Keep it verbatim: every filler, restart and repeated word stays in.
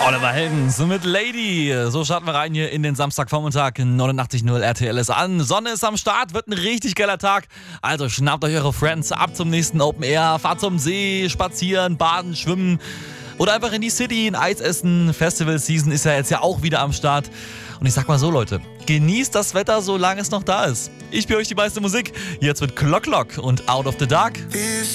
Oliver Heldens mit Lady. So starten wir rein hier in den Samstagvormittag. neunundachtzig Komma null R T L ist an. Sonne ist am Start, wird ein richtig geiler Tag. Also schnappt euch eure Friends ab zum nächsten Open Air. Fahrt zum See, spazieren, baden, schwimmen. Oder einfach in die City, ein Eis essen. Festival Season ist ja jetzt ja auch wieder am Start. Und ich sag mal so, Leute, genießt das Wetter, solange es noch da ist. Ich spiele euch die meiste Musik. Jetzt mit Clock Clock und Out of the Dark.